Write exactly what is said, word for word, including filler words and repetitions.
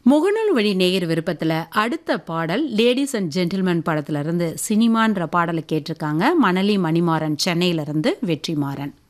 முகநூல் வழி நேயர் விருப்பத்தில் அடுத்த பாடல் லேடிஸ் அண்ட் ஜென்டில்மேன் படத்துல இருந்து சினிமான்ற பாடலை கேட்டிருக்காங்க. மணலி மணிமாறன் சென்னையிலிருந்து வெற்றிமாறன்.